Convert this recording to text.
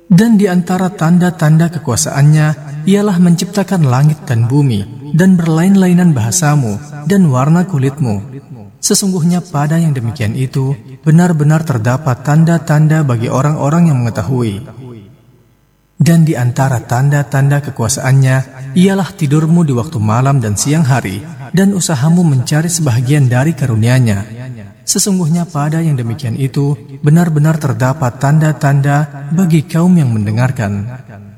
Dan di antara tanda-tanda kekuasaannya ialah menciptakan langit dan bumi, dan berlain-lainan bahasamu dan warna kulitmu. Sesungguhnya pada yang demikian itu benar-benar terdapat tanda-tanda bagi orang-orang yang mengetahui. Dan di antara tanda-tanda kekuasaannya ialah tidurmu di waktu malam dan siang hari, dan usahamu mencari sebahagian dari karunia-Nya. Sesungguhnya pada yang demikian itu benar-benar terdapat tanda-tanda bagi kaum yang mendengarkan.